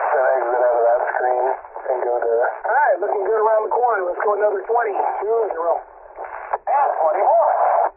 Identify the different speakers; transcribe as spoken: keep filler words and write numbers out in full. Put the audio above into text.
Speaker 1: percent exit out of that screen and go to...
Speaker 2: All right, looking good around the corner. Let's go another twenty. Two in a row.
Speaker 1: And twenty-one.